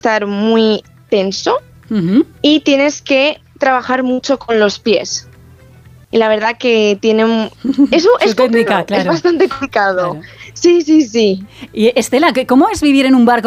estar muy tenso y tienes que trabajar mucho con los pies. Y la verdad que tiene... Eso es técnica, complicado, claro. Es bastante complicado. Claro. Sí. Y Estela, ¿cómo es vivir en un barco